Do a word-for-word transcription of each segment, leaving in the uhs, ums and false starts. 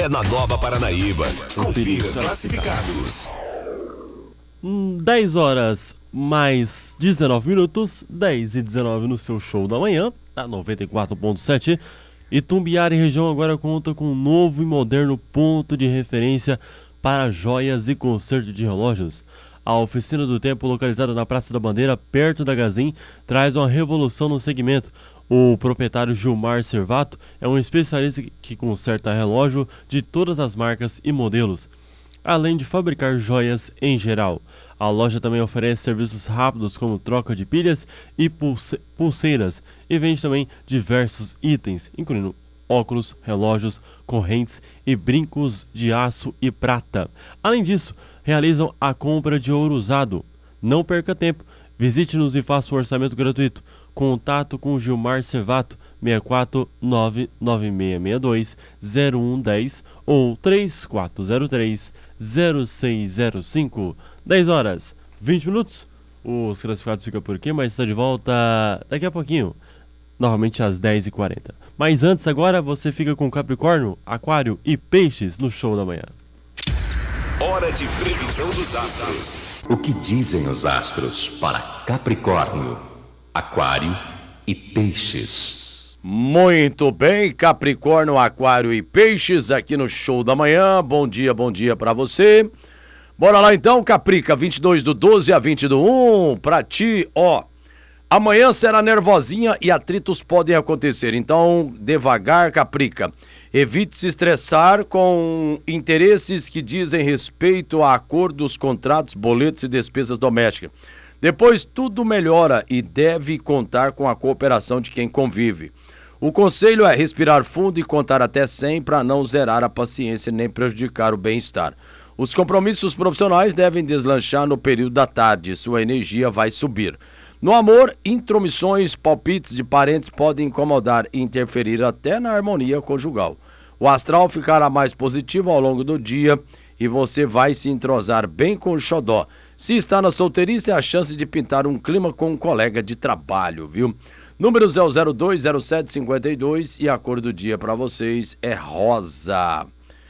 dia na Nova Paranaíba. Confira classificados. dez horas mais dezenove minutos, dez e dezenove no seu show da manhã, da noventa e quatro ponto sete. Itumbiara e região agora conta com um novo e moderno ponto de referência para joias e conserto de relógios. A Oficina do Tempo, localizada na Praça da Bandeira, perto da Gazin, traz uma revolução no segmento. O proprietário Gilmar Servato é um especialista que conserta relógio de todas as marcas e modelos, além de fabricar joias em geral. A loja também oferece serviços rápidos como troca de pilhas e pulse- pulseiras e vende também diversos itens, incluindo óculos, relógios, correntes e brincos de aço e prata. Além disso, realizam a compra de ouro usado. Não perca tempo, visite-nos e faça o orçamento gratuito. Contato com Gilmar Servato, seis quatro nove nove seis seis dois zero um um zero ou três quatro zero três zero seis zero cinco. dez horas, vinte minutos. Os classificados ficam por aqui, mas está de volta daqui a pouquinho, novamente às dez e quarenta. Mas antes, agora você fica com Capricórnio, Aquário e Peixes no show da manhã. Hora de previsão dos astros. O que dizem os astros para Capricórnio, Aquário e Peixes? Muito bem, Capricórnio, Aquário e Peixes aqui no show da manhã. Bom dia, bom dia pra você. Bora lá então, Caprica, vinte e dois do doze a vinte do um, pra ti, ó. Amanhã será nervosinha e atritos podem acontecer, então devagar, Caprica. Evite se estressar com interesses que dizem respeito a acordos, contratos, boletos e despesas domésticas. Depois tudo melhora e deve contar com a cooperação de quem convive. O conselho é respirar fundo e contar até cem para não zerar a paciência nem prejudicar o bem-estar. Os compromissos profissionais devem deslanchar no período da tarde, sua energia vai subir. No amor, intromissões, palpites de parentes podem incomodar e interferir até na harmonia conjugal. O astral ficará mais positivo ao longo do dia e você vai se entrosar bem com o xodó. Se está na solteirice, é a chance de pintar um clima com um colega de trabalho, viu? Números é o zero dois zero sete cinquenta e dois e a cor do dia para vocês é rosa.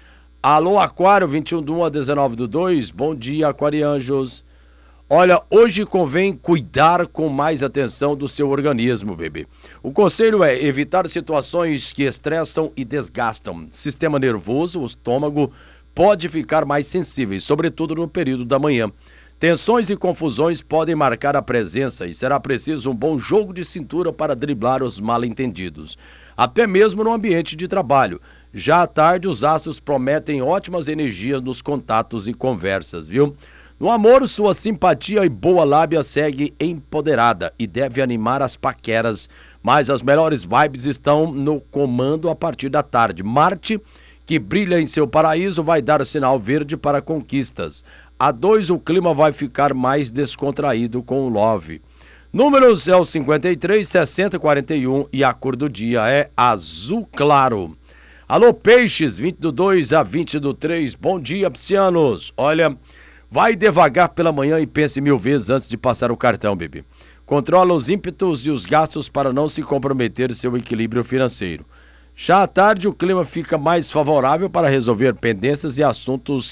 Alô, Aquário, vinte e um do um a dezenove do dois, bom dia, aquarianjos. Olha, hoje convém cuidar com mais atenção do seu organismo, bebê. O conselho é evitar situações que estressam e desgastam. Sistema nervoso, o estômago pode ficar mais sensível, sobretudo no período da manhã. Tensões e confusões podem marcar a presença e será preciso um bom jogo de cintura para driblar os mal-entendidos, até mesmo no ambiente de trabalho. Já à tarde, os astros prometem ótimas energias nos contatos e conversas, viu? No amor, sua simpatia e boa lábia segue empoderada e deve animar as paqueras, mas as melhores vibes estão no comando a partir da tarde. Marte, que brilha em seu paraíso, vai dar sinal verde para conquistas. A dois, o clima vai ficar mais descontraído com o love. Números é o cinquenta e três, sessenta, quarenta e um e a cor do dia é azul claro. Alô, Peixes, vinte do dois a vinte do três, bom dia, piscianos. Olha, vai devagar pela manhã e pense mil vezes antes de passar o cartão, bebê. Controla os ímpetos e os gastos para não se comprometer seu equilíbrio financeiro. Já à tarde, o clima fica mais favorável para resolver pendências e assuntos